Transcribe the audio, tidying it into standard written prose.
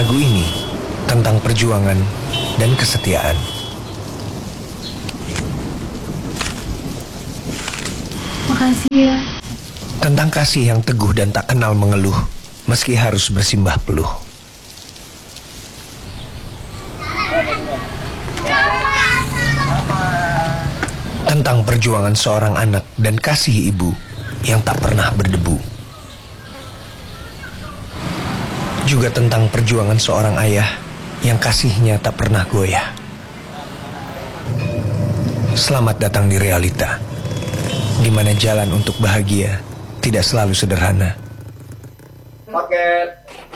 Lagu ini tentang perjuangan dan kesetiaan. Makasih ya. Tentang kasih yang teguh dan tak kenal mengeluh, meski harus bersimbah peluh. Tentang perjuangan seorang anak dan kasih ibu yang tak pernah berdebu. Juga tentang perjuangan seorang ayah yang kasihnya tak pernah goyah. Selamat datang di realita, di mana jalan untuk bahagia tidak selalu sederhana. Paket.